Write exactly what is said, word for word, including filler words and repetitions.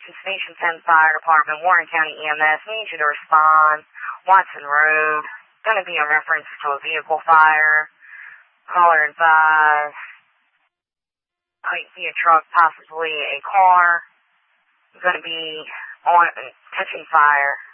to Station ten Fire Department, Warren County E M S. Need you to respond. Watson Road. Going to be in reference to a vehicle fire. Caller advised. Might be a truck, possibly a car. Going to be on touching fire.